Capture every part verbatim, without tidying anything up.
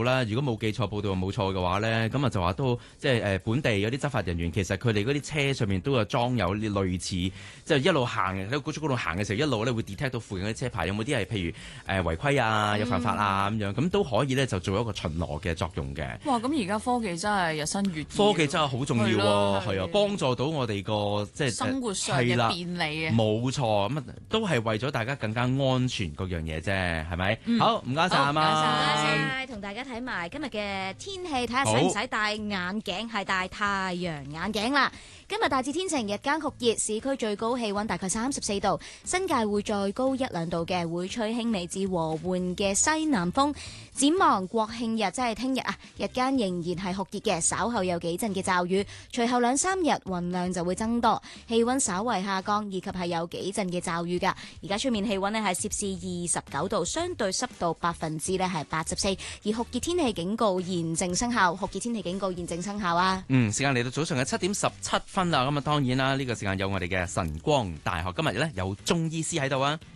啦，如果冇記錯報道冇錯嘅話咧，咁啊就話都即係誒本地有啲執法人員，其實佢哋嗰啲車上面都有裝有啲類似，即係一路行喺高速公路行嘅時候，一路咧會 detect 到附近嗰啲車牌有冇啲係譬如誒違規啊、有犯法啊咁樣，咁都可以咧就做一個巡邏嘅作用嘅。 哇！咁而家科技真係日新月異， 科技真係好重要喎，係啊，幫助到我哋個即係生活上嘅便利啊！ 冇錯，咁啊都係為咗大家更加安全嗰樣嘢啫，係咪？ 嗯、 好，唔該晒啊媽， 唔該晒，同大家睇埋今日嘅天氣，睇下使唔使戴眼鏡，係戴太陽眼鏡啦。今日大致天晴，日間酷熱，市區最高氣溫大概三十四度，新界會再高一兩度嘅，會吹輕微至和緩嘅西南風。展望國慶日即係聽日啊，日間仍然係酷熱嘅，稍後有幾陣嘅驟雨，隨後兩三日雲量就會增多，氣溫稍為下降，以及係有幾陣嘅驟雨㗎。而家出面氣溫呢係攝氏二十九度，相對濕度百分之呢係八十四，而酷熱天氣警告現正生效，酷熱天氣警告現正生效啊！ 嗯，時間嚟到早上嘅七點十七分啦，咁啊當然啦，呢、這個時間有我哋嘅晨光大學，今日咧有中醫師喺度啊。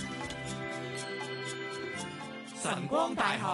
晨光大學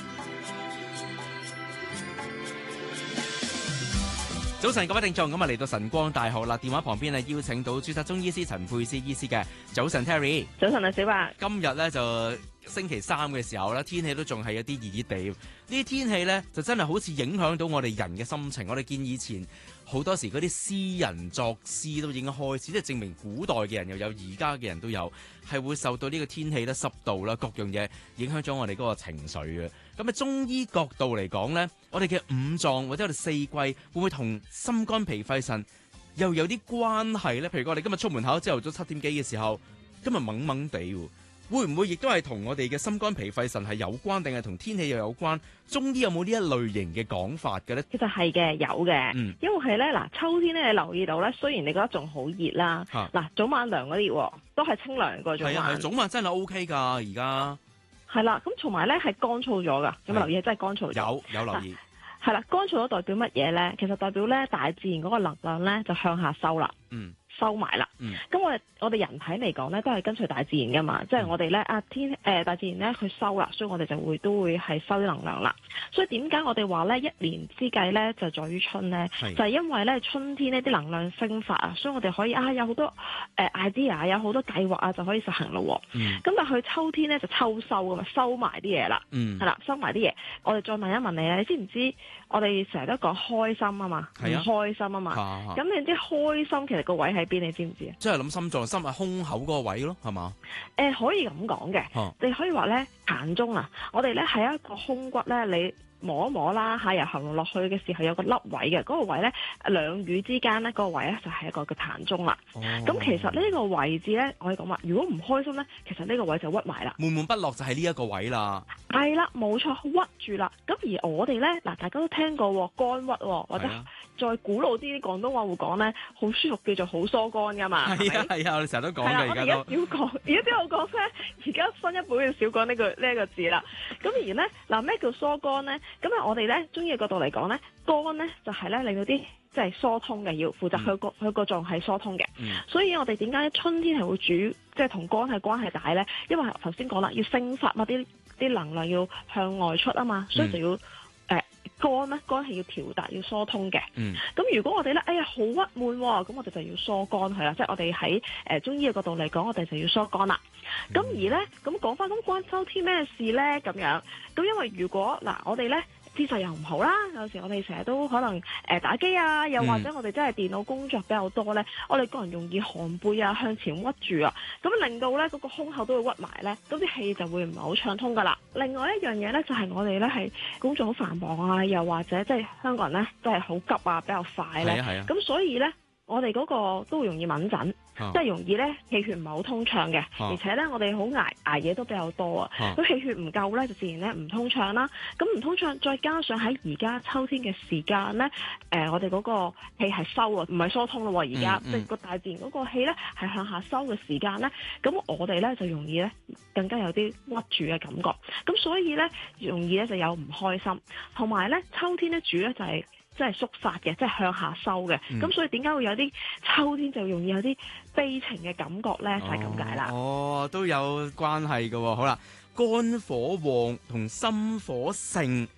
早晨，各位聽眾，咁啊嚟到晨光大學啦，電話旁邊係邀請到註冊中醫師陳沛詩醫師嘅。早晨 Terry， 早晨啊小白。 今日咧就星期三嘅時候咧，天氣都仲係有啲熱熱地，呢啲天氣咧就真係好似影響到我哋人嘅心情。我哋見以前好多時嗰啲詩人作詩都已經開始，即係證明古代嘅人又有，而家嘅人都有，係會受到呢個天氣啦、濕度啦、各樣嘢影響咗我哋嗰個情緒嘅。咁啊，中醫角度嚟講咧，我哋嘅五臟或者我哋四季會唔會同心肝脾肺腎又有啲關係咧？譬如我哋今日出門口朝頭早七點幾嘅時候，今日懵懵地喎。會唔會亦都係同我哋嘅心肝脾肺腎係有關，定係同天氣又有關？中醫有冇呢一類型嘅講法嘅咧？ 其實係嘅，有嘅， 嗯、因為係咧嗱，秋天咧你留意到咧，雖然你覺得仲好熱啦，嗱、啊、早晚涼嗰啲都係清涼過早晚。係啊， 早晚真係 O K 㗎，而家係啦，咁同埋咧係乾燥咗㗎，有冇留意？係真係乾燥咗。 有有留意。 係啦，乾燥咗代表乜嘢咧？其實代表咧大自然嗰個能量咧就向下收啦。嗯。收埋啦，咁、嗯、我哋我哋人體嚟講咧，都係跟隨大自然噶嘛，即、就、係、是、我哋咧啊天誒、呃、大自然咧佢收啦，所以我哋就會都會係收啲能量啦。所以點解我哋話咧一年之計咧就在於春咧，就係、是、因為咧春天呢啲能量升發啊，所以我哋可以啊有好多誒、呃、idea， 有好多計劃啊就可以實行咯。咁、嗯、但係佢秋天咧就秋收噶嘛，收埋啲嘢啦，係、嗯、啦，收埋啲嘢。我哋再問一問你咧，你知唔知我哋成日都講開心啊嘛，唔開心啊嘛，咁、啊、你知開心其實個位喺邊？你知唔知啊？ 即係諗心臟心啊，胸口嗰個位咯，係嘛？ 誒、呃，可以咁講嘅，你可以話咧膻中啊，我哋咧喺一個胸骨咧，你摸一摸啦，下由喉嚨落去嘅時候有個凹位嘅，嗰、那個位咧兩乳之間咧，嗰、那個位咧就係一個嘅膻中啦。咁、哦、其實呢個位置咧，我可以講話，如果唔開心咧，其實呢個位就屈埋啦， 悶悶不樂就係呢一個位啦。 係啦，冇錯，屈住啦。咁而我哋咧，嗱，大家都聽過肝鬱，或者再古老啲啲廣東話會講咧，好舒服叫做好疏肝噶嘛。係啊係啊，我哋成日都講嘅。而家都少講，而家邊度講咧？而家新一輩要少講呢句呢一個字啦。咁而咧，嗱，咩叫疏肝咧？咁啊，我哋咧中醫嘅角度嚟講咧，肝咧就係咧令到啲即係疏通嘅，要負責佢個佢個臟係疏通嘅。嗯、所以我哋點解春天係會主即係同肝係關係大咧？因為頭先講啦，要升發嘛，啲啲能量要向外出啊嘛，所以就要誒、嗯呃、肝咧，肝係要調達要疏通嘅。咁、嗯、如果我哋咧，哎呀好鬱悶喎，咁我哋就要疏肝佢啦。即係我哋喺誒中醫嘅角度嚟講，我哋就要疏肝啦。咁、嗯、而咧，咁講翻咁關秋天咩事咧？咁樣咁因為如果嗱，我哋咧。姿勢又唔好啦，有時我哋成日都可能誒、呃、打機啊，又或者我哋真係電腦工作比較多咧、嗯，我哋個人容易寒背啊，向前屈住啊，咁令到咧嗰、那個胸口都會屈埋咧，咁啲氣就會唔係好暢通噶啦。另外一樣嘢咧，就係、是、我哋咧係工作好繁忙啊，又或者即係香港人咧都係好急啊，比較快咧，咁、啊、所以咧我哋嗰個都容易敏感。啊、即係容易咧，氣血唔係好通暢嘅、啊，而且咧我哋好捱捱夜都比較多啊。咁氣血唔夠咧，就自然咧唔通暢啦。咁唔通暢，再加上喺而家秋天嘅時間咧，誒、呃、我哋嗰個氣係收啊，唔係疏通咯。而家即係個大自然嗰個氣咧係向下收嘅時間咧，咁我哋咧就容易咧更加有啲屈住嘅感覺。咁所以咧容易咧就有唔開心，同埋咧秋天咧主咧就係、是。即係縮發嘅，即係向下收嘅。咁、嗯、所以點解會有啲秋天就容易有啲悲情嘅感覺咧？就係咁解啦。哦， 都有關係嘅。好啦，肝火旺同心火盛